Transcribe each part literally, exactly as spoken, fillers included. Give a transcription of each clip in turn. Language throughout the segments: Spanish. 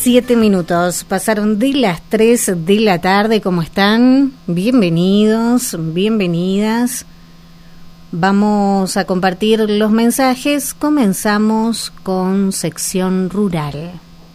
Siete minutos, pasaron de las tres de la tarde. ¿Cómo están? Bienvenidos, bienvenidas. Vamos a compartir los mensajes. Comenzamos con sección rural.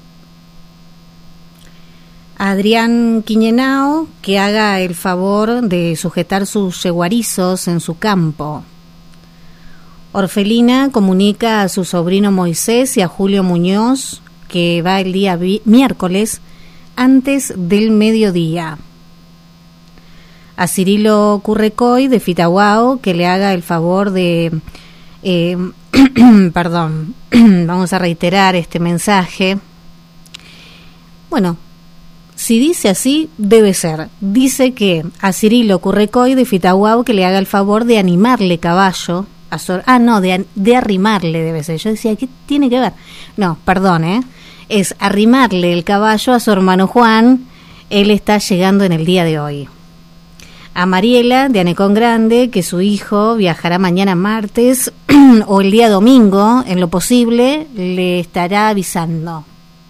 Adrián Quiñenao, que haga el favor de sujetar sus yeguarizos en su campo. Orfelina comunica a su sobrino Moisés y a Julio Muñoz que va el día vi- miércoles antes del mediodía. A Cirilo Currecoy de Fitahuao que le haga el favor de... Eh, perdón, vamos a reiterar este mensaje. Bueno, si dice así, debe ser. Dice que a Cirilo Currecoy de Fitahuao que le haga el favor de animarle caballo. A su, ah, no, de, de arrimarle debe ser. Yo decía, ¿qué tiene que ver? No, perdón, ¿eh? Es arrimarle el caballo a su hermano Juan. Él está llegando en el día de hoy. A Mariela de Anecón Grande, que su hijo viajará mañana martes o el día domingo, en lo posible, le estará avisando.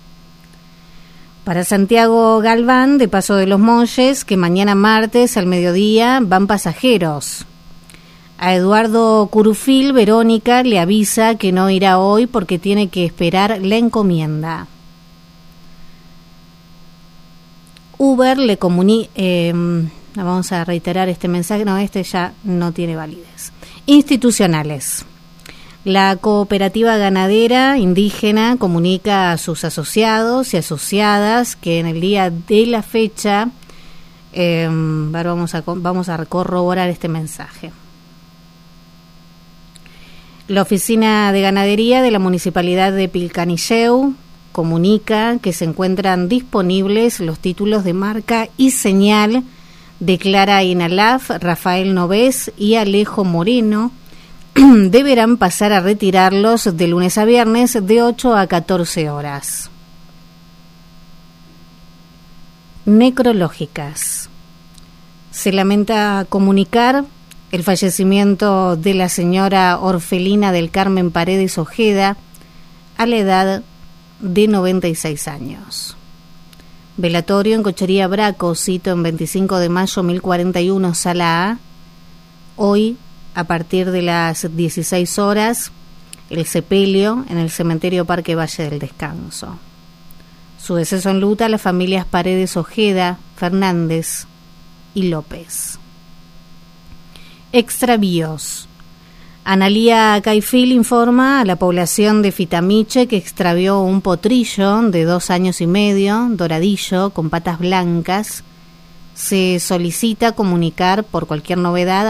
Para Santiago Galván, de Paso de los Molles, que mañana martes al mediodía van pasajeros. A Eduardo Curufil, Verónica le avisa que no irá hoy porque tiene que esperar la encomienda. Uber le comunica... Eh, vamos a reiterar este mensaje. No, este ya no tiene validez. Institucionales. La cooperativa ganadera indígena comunica a sus asociados y asociadas que en el día de la fecha... Eh, vamos a, vamos a corroborar este mensaje. La Oficina de Ganadería de la Municipalidad de Pilcanilleu comunica que se encuentran disponibles los títulos de marca y señal de Clara Inalaf, Rafael Novés y Alejo Moreno. Deberán pasar a retirarlos de lunes a viernes de ocho a catorce horas. Necrológicas. Se lamenta comunicar el fallecimiento de la señora Orfelina del Carmen Paredes Ojeda a la edad de noventa y seis años. Velatorio en Cochería Braco, cito en veinticinco de mayo mil cuarenta y uno, sala A. Hoy, a partir de las dieciséis horas, el sepelio en el cementerio Parque Valle del Descanso. Su deceso enluta a las familias Paredes Ojeda, Fernández y López. Extravíos. Analía Caifil informa a la población de Fitamiche que extravió un potrillo de dos años y medio, doradillo, con patas blancas. Se solicita comunicar por cualquier novedad